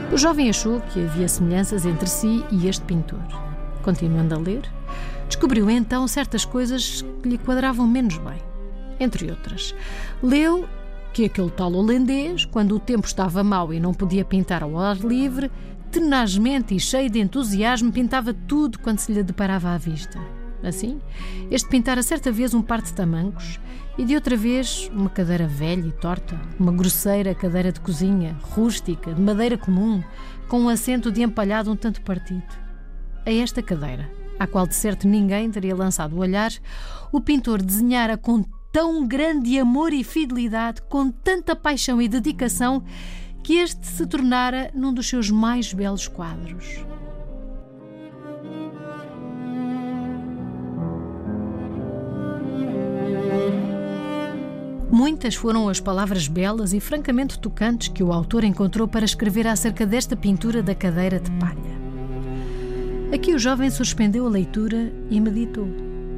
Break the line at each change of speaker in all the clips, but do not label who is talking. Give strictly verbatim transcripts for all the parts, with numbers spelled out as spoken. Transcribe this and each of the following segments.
O jovem achou que havia semelhanças entre si e este pintor. Continuando a ler, descobriu então certas coisas que lhe quadravam menos bem. Entre outras, leu que aquele tal holandês, quando o tempo estava mau e não podia pintar ao ar livre, tenazmente e cheio de entusiasmo pintava tudo quanto se lhe deparava à vista. Assim, este pintara certa vez um par de tamancos e de outra vez uma cadeira velha e torta, uma grosseira cadeira de cozinha, rústica, de madeira comum, com um assento de empalhado um tanto partido. A esta cadeira, à qual de certo ninguém teria lançado o olhar, o pintor desenhara com tão grande amor e fidelidade, com tanta paixão e dedicação, que este se tornara num dos seus mais belos quadros. Muitas foram as palavras belas e francamente tocantes que o autor encontrou para escrever acerca desta pintura da cadeira de palha. Aqui o jovem suspendeu a leitura e meditou.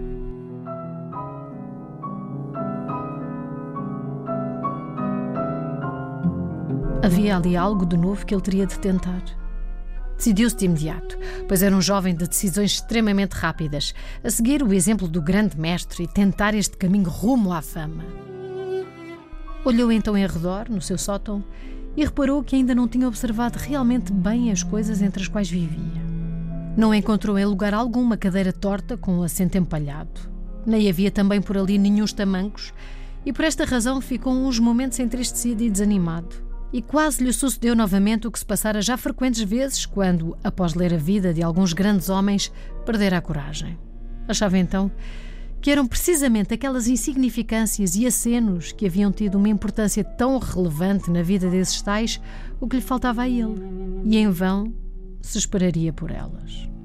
Havia ali algo de novo que ele teria de tentar. Decidiu-se de imediato, pois era um jovem de decisões extremamente rápidas, a seguir o exemplo do grande mestre e tentar este caminho rumo à fama. Olhou então em redor, no seu sótão, e reparou que ainda não tinha observado realmente bem as coisas entre as quais vivia. Não encontrou em lugar algum uma cadeira torta com um assento empalhado. Nem havia também por ali nenhuns tamancos, e por esta razão ficou uns momentos entristecido e desanimado. E quase lhe sucedeu novamente o que se passara já frequentes vezes quando, após ler a vida de alguns grandes homens, perdera a coragem. Achava então que eram precisamente aquelas insignificâncias e acenos que haviam tido uma importância tão relevante na vida desses tais o que lhe faltava a ele, e em vão se esperaria por elas.